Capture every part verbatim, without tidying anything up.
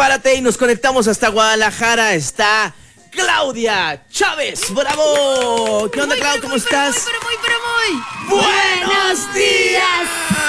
prepárate y nos conectamos hasta Guadalajara. Está Claudia Chávez. ¡Bravo! ¿Qué onda, Clau? ¿Cómo estás? Muy, pero muy, pero muy. ¡Buenos días!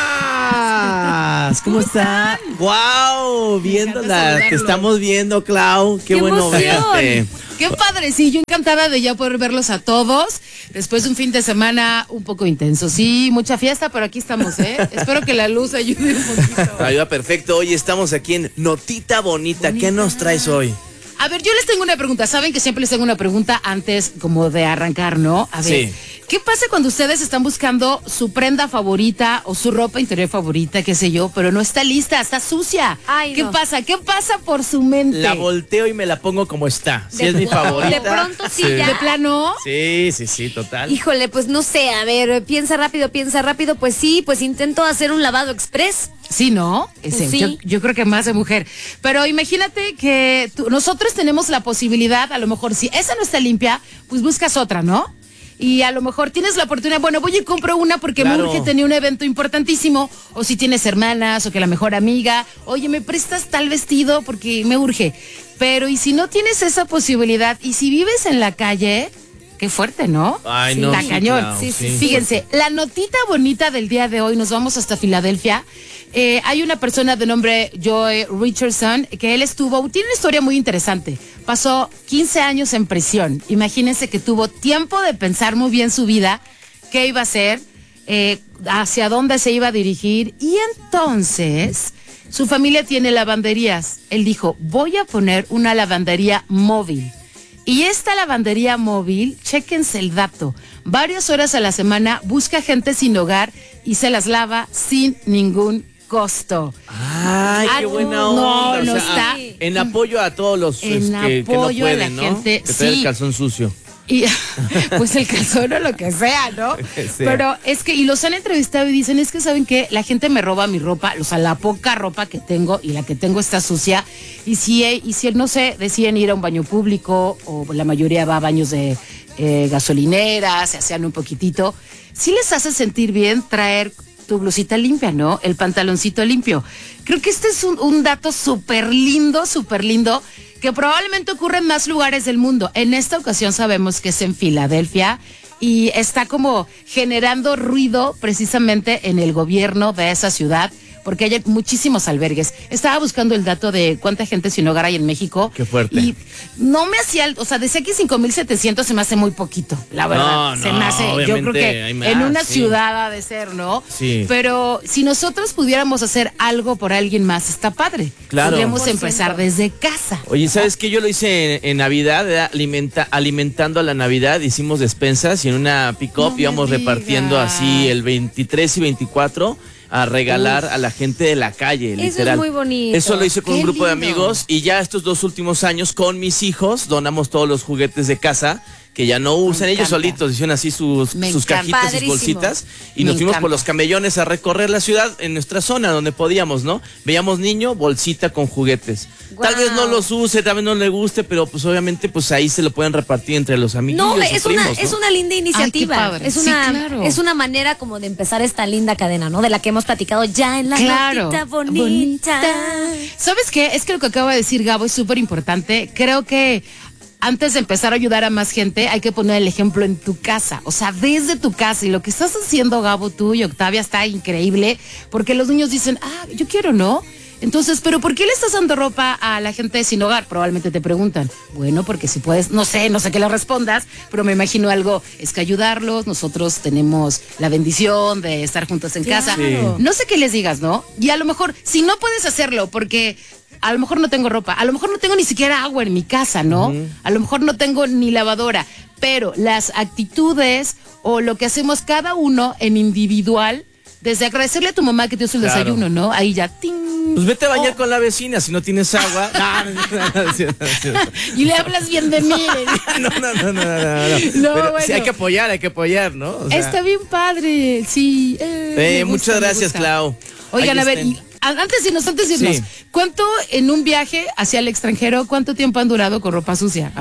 ¿Cómo está? ¡Wow! Viéndola, te estamos viendo, Clau. ¡Qué, ¡Qué bueno verte! ¡Qué padre! Sí, yo encantada de ya poder verlos a todos. Después de un fin de semana un poco intenso. Sí, mucha fiesta, pero aquí estamos, ¿eh? Espero que la luz ayude un poquito. Ayuda perfecto. Hoy estamos aquí en Notita Bonita. Bonita. ¿Qué nos traes hoy? A ver, yo les tengo una pregunta. Saben que siempre les tengo una pregunta antes como de arrancar, ¿no? A ver, sí. ¿Qué pasa cuando ustedes están buscando su prenda favorita o su ropa interior favorita, qué sé yo, pero no está lista, está sucia? Ay, ¿Qué no. pasa? ¿Qué pasa por su mente? La volteo y me la pongo como está. Si de, es mi favorita. De pronto sí, sí. ya. ¿De plano? Sí, sí, sí, total. Híjole, pues no sé, a ver, piensa rápido, piensa rápido. Pues sí, pues intento hacer un lavado express. Sí, ¿no? Ese, sí. Yo, yo creo que más de mujer. Pero imagínate que tú, nosotros tenemos la posibilidad, a lo mejor si esa no está limpia, pues buscas otra, ¿no? Y a lo mejor tienes la oportunidad, bueno, voy y compro una porque claro. me urge tener un evento importantísimo, o si tienes hermanas, o que la mejor amiga, oye, ¿me prestas tal vestido? Porque me urge. Pero, ¿y si no tienes esa posibilidad? ¿Y si vives en la calle? Qué fuerte, ¿no? Ay, sí, no. La Sí, cañón. claro, sí, sí, sí. Fíjense, la notita bonita del día de hoy, nos vamos hasta Filadelfia. Eh, hay una persona de nombre Joy Richardson, que él estuvo, tiene una historia muy interesante. Pasó quince años en prisión. Imagínense que tuvo tiempo de pensar muy bien su vida, qué iba a hacer, eh, hacia dónde se iba a dirigir. Y entonces, su familia tiene lavanderías. Él dijo, voy a poner una lavandería móvil. Y esta lavandería móvil, chéquense el dato, varias horas a la semana busca gente sin hogar y se las lava sin ningún costo. Ay, qué Ah, buena no, onda. no o sea, está. En apoyo a todos los En que, que no apoyo a la pueden, ¿no? gente, Que trae sí. el calzón sucio. Y pues el calzón o lo que sea, ¿no? Que sea. Pero es que, y los han entrevistado y dicen, es que saben que la gente me roba mi ropa, o sea, la poca ropa que tengo y la que tengo está sucia. Y si, y si no sé, deciden ir a un baño público, o la mayoría va a baños de eh, gasolineras, se hacían un poquitito, sí les hace sentir bien traer tu blusita limpia, ¿no? El pantaloncito limpio. Creo que este es un, un dato súper lindo, súper lindo, que probablemente ocurre en más lugares del mundo. En esta ocasión sabemos que es en Filadelfia y está como generando ruido precisamente en el gobierno de esa ciudad, porque hay muchísimos albergues. Estaba buscando el dato de cuánta gente sin hogar hay en México. Qué fuerte. Y no me hacía, o sea, decía que cinco mil setecientos se me hace muy poquito, la verdad. No, se no, me hace, yo creo que hay más, en una sí. ciudad ha de ser, ¿no? Sí. Pero si nosotros pudiéramos hacer algo por alguien más, está padre. Claro. Podríamos cien por empezar ciento. desde casa. Oye, ¿sabes qué? Yo lo hice en, en Navidad, era alimenta, alimentando a la Navidad, hicimos despensas y en una pick-up No me íbamos digas. repartiendo así el veintitrés y veinticuatro a regalar Uf. a la gente de la calle, Eso literal. es muy bonito. Eso lo hice con Qué un grupo de lindo. amigos y ya estos dos últimos años con mis hijos donamos todos los juguetes de casa que ya no usan, ellos encanta. solitos hicieron así sus, Me sus encanta. cajitas, sus Padrísimo. bolsitas y Me nos fuimos encanta. por los camellones a recorrer la ciudad en nuestra zona donde podíamos, ¿no? Veíamos niño, bolsita con juguetes. Tal Guau. vez no los use, tal vez no le guste, pero pues obviamente pues ahí se lo pueden repartir entre los amigos. No, es una, es una linda iniciativa. padre. Es Sí, una, claro. es una manera como de empezar esta linda cadena, ¿no? De la que hemos platicado ya en la Claro. notita bonita. ¿Sabes qué? Es que lo que acaba de decir Gabo es súper importante. Creo que antes de empezar a ayudar a más gente, hay que poner el ejemplo en tu casa. O sea, desde tu casa. Y lo que estás haciendo, Gabo, tú y Octavia, está increíble. Porque los niños dicen, ah, yo quiero, ¿no? Entonces, ¿pero por qué le estás dando ropa a la gente sin hogar? Probablemente te preguntan. Bueno, porque si puedes, no sé, no sé qué le respondas, pero me imagino algo, es que ayudarlos, nosotros tenemos la bendición de estar juntos en Claro. casa. Sí. No sé qué les digas, ¿no? Y a lo mejor, si no puedes hacerlo, porque a lo mejor no tengo ropa, a lo mejor no tengo ni siquiera agua en mi casa, ¿no? Uh-huh. A lo mejor no tengo ni lavadora, pero las actitudes o lo que hacemos cada uno en individual, desde agradecerle a tu mamá que te hizo el Claro. desayuno, ¿no? Ahí ya, ¡ting! Pues vete a bañar Oh. con la vecina si no tienes agua. No, no, no, no, sí, no, sí, no. Y le hablas bien de mí. No, no, no, no, no, no. No, Pero bueno. sí, hay que apoyar, hay que apoyar, ¿no? O sea, Está bien padre, sí. Eh, eh, me muchas gusta, me gracias, gusta. Clau. Oigan, Ahí a ver, estén. y a- antes de irnos, antes de irnos, Sí. ¿cuánto en un viaje hacia el extranjero, cuánto tiempo han durado con ropa sucia? A ver.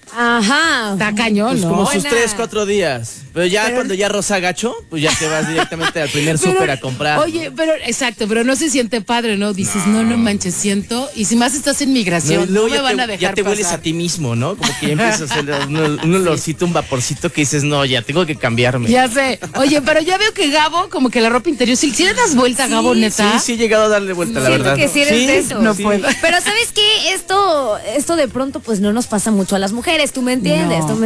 Ajá. Está cañón, Pues ¿no? como sus Buena. tres, cuatro días. Pero ya Pero- cuando ya rosa gacho, pues ya te vas directamente al primer Pero, súper a comprar. Oye, pero exacto, pero no se siente padre, ¿no? Dices, no, no, manches, siento. Y si más estás en No, migración, y no, luego me ya van te, a dejar ya te hueles pasar. a ti mismo, ¿no? Como que ya empiezas a hacer un, un olorcito, un vaporcito que dices, no, ya tengo que cambiarme. Ya sé. Oye, pero ya veo que Gabo, como que la ropa interior, si le das vuelta, Gabo, neta. Sí, sí he llegado a darle vuelta, la Siento verdad. que sí eres de esos. No sí. puedo. Pero ¿sabes qué? Esto, esto de pronto pues no nos pasa mucho a las mujeres, ¿tú me entiendes? No. ¿Tú me